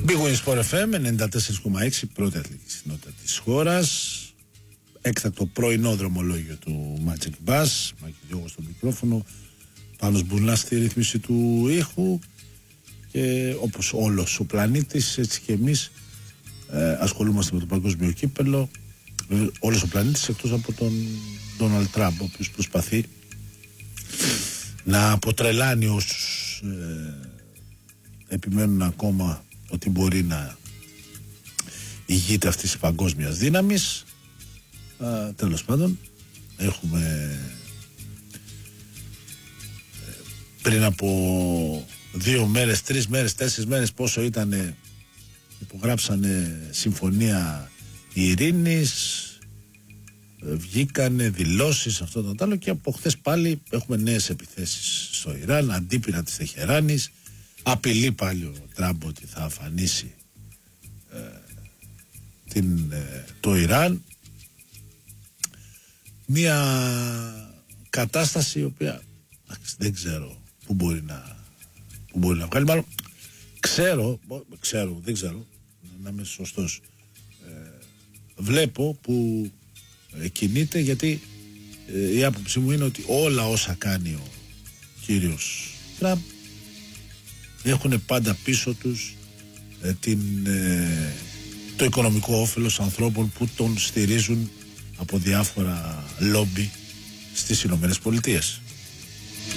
Big Win Sport FM 94,6, πρώτη αθλητική συχνότητα της χώρας. Έκτακτο πρωινό δρομολόγιο του Magic Bass. Μάκη Διώγος στο μικρόφωνο, Πάνος Μπουρνάς στη ρύθμιση του ήχου. Και όπως όλος ο πλανήτης, έτσι και εμείς ασχολούμαστε με το παγκόσμιο κύπελλο. Όλος ο πλανήτης εκτός από τον Ντόναλντ Τραμπ, ο οποίος προσπαθεί να αποτρελάνει όσους επιμένουν ακόμα ότι μπορεί να ηγείται αυτής της παγκόσμιας δύναμης. Τέλος πάντων, έχουμε πριν από 2 μέρες, 3 μέρες, 4 μέρες, πόσο ήτανε, υπογράψανε συμφωνία ειρήνης, βγήκανε δηλώσεις αυτό το άλλο, και από χθες πάλι έχουμε νέες επιθέσεις στο Ιράν, αντίπεινα της Τεχεράνης. Απειλεί πάλι ο Τραμπ ότι θα αφανίσει το Ιράν. Μια κατάσταση η οποία δεν ξέρω πού μπορεί να βγάλει. Μάλλον ξέρω, δεν ξέρω, να είμαι σωστός. Βλέπω που κινείται, γιατί η άποψή μου είναι ότι όλα όσα κάνει ο κύριος Τραμπ έχουν πάντα πίσω τους το οικονομικό όφελος ανθρώπων που τον στηρίζουν από διάφορα λόμπι στις Ηνωμένες Πολιτείες.